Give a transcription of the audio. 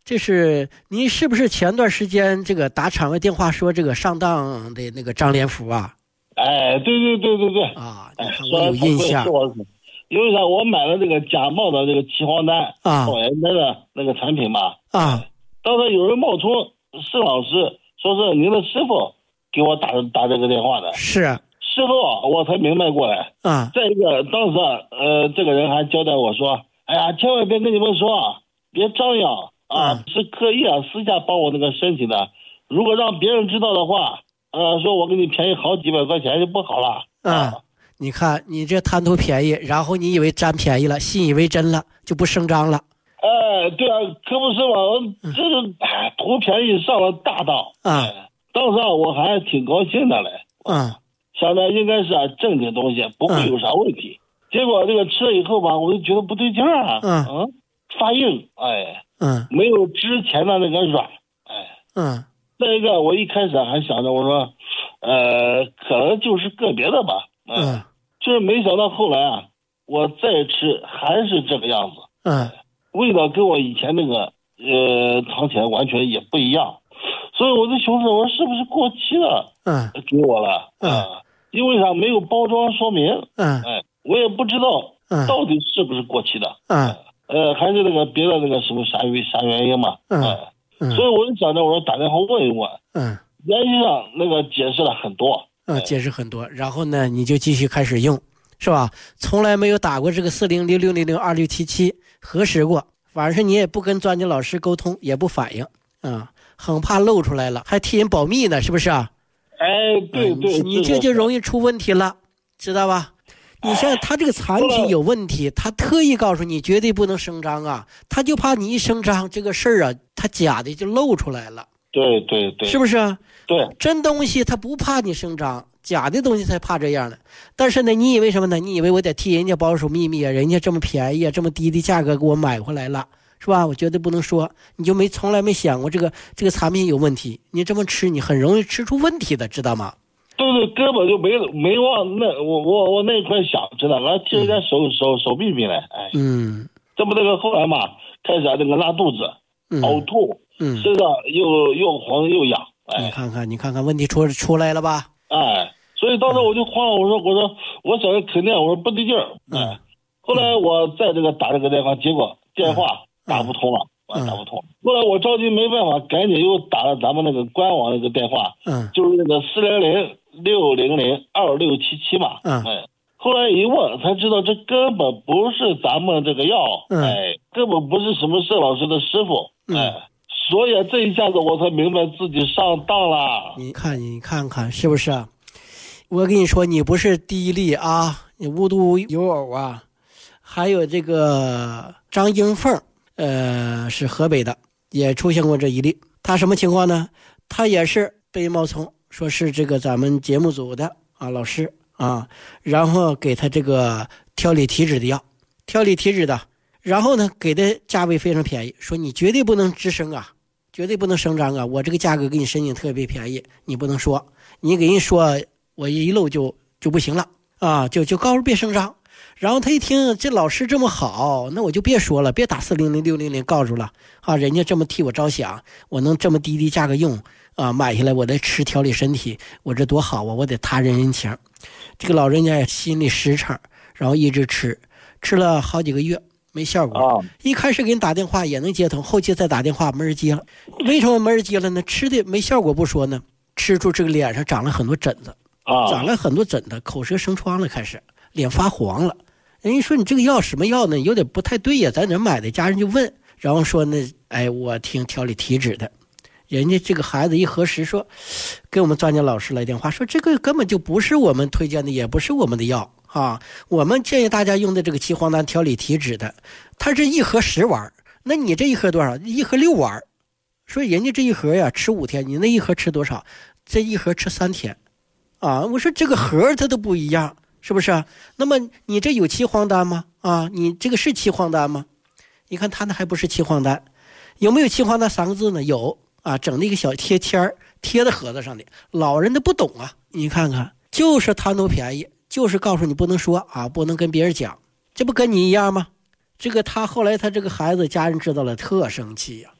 这是你是不是前段时间这个打场外电话说这个上当的那个张连福啊？ 哎，对啊，你看我有印象。 因为啥？我买了这个假冒的这个期货单啊， 保研的那个产品嘛。 啊， 当时有人冒充施老师，说是您的师傅给我打这个电话的。 是事后我才明白过来。 啊， 再一个，当时这个人还交代我说：“哎呀，千万别跟你们说，别张扬啊，是刻意私下帮我那个申请的。如果让别人知道的话，说我给你便宜好几百块钱就不好了。” 你看你这贪图便宜，然后你以为占便宜了，信以为真了，就不声张了。 对啊，可不是嘛，这是图便宜上了大当啊！当时我还挺高兴的嘞。想着应该是正经东西，不会有啥问题。结果这个吃了以后吧，我就觉得不对劲啊。发硬，没有之前的那个软，再一个，我一开始还想着我说，可能就是个别的吧。就是没想到后来我再吃还是这个样子。味道跟我以前那个糖钱完全也不一样，所以我就寻思我是不是过期了？给我了。因为啥没有包装说明？我也不知道到底是不是过期的。还是那个别的那个什么啥原因嘛。所以我就想着我说打电话问一问。原因上那个解释了很多。 解释很多，然后呢，你就继续开始用，是吧？从来没有打过这个4066002677，核实过，反正你也不跟专家老师沟通，也不反应，很怕露出来了，还替人保密呢，是不是啊？ 对， 你这就容易出问题了，知道吧？你像他这个产品有问题，他特意告诉你绝对不能声张啊，他就怕你一声张这个事儿他假的就露出来了。 对， 是不是啊？ 对， 真东西他不怕你声张，假的东西才怕这样的。但是呢，你以为什么呢？你以为我得替人家保守秘密啊？人家这么便宜啊，这么低的价格给我买回来了，是吧？我绝对不能说，你就从来没想过这个产品有问题。你这么吃，你很容易吃出问题的，知道吗？ 对，根本就没往我那一块想，知道吗？替人家守秘密来。这不那个后来嘛，开始那个拉肚子，呕吐。身上又黄又痒。 你看看问题出来了吧？ 所以当时我就慌了，我说我想着肯定我说不对劲儿。后来我在这个打这个电话，结果电话打不通了。打不通。后来我着急没办法，赶紧又打了咱们那个官网那个电话。就是那个400-600-2677嘛。后来一问才知道，这根本不是咱们这个药。根本不是什么盛老师的师傅。所以这一下子我才明白自己上当了。 你看看是不是啊？我跟你说，你不是第一例啊，你无独有偶啊。还有这个张英凤，是河北的，也出现过这一例。他什么情况呢？他也是被冒充，说是这个咱们节目组的老师然后给他这个调理体脂的药，然后呢给的价位非常便宜，说你绝对不能吱声啊，绝对不能声张啊，我这个价格给你申请特别便宜，你不能说，你给人说我一漏就不行了就告诉别声张。然后他一听这老师这么好，那我就别说了，别打400-600告诉了人家这么替我着想，我能这么低的价格用买下来，我得吃调理身体，我这多好啊，我得他人情。这个老人家也心里实诚，然后一直吃了好几个月没效果。一开始给你打电话也能接通，后期再打电话没人接了。为什么没人接了呢？吃的没效果不说呢，吃出这个脸上长了很多疹子，口舌生疮了，开始脸发黄了。人家说你这个药什么药呢？有点不太对呀，在哪买的？家人就问，然后说呢，我听调理体脂的。人家这个孩子一核实说，给我们专家老师来电话说，这个根本就不是我们推荐的，也不是我们的药我们建议大家用的这个岐黄丹调理体脂的，它是一盒10丸，那你这一盒多少？一盒6丸。说人家这一盒呀吃5天，你那一盒吃多少？这一盒吃3天我说这个盒它都不一样，是不是那么你这有岐黄丹吗？你这个是岐黄丹吗？你看他那还不是岐黄丹。有没有岐黄丹3个字呢？有整那一个小贴签贴在盒子上的。老人都不懂你看看，就是贪图便宜，就是告诉你不能说不能跟别人讲，这不跟你一样吗？这个他后来他这个孩子家人知道了特生气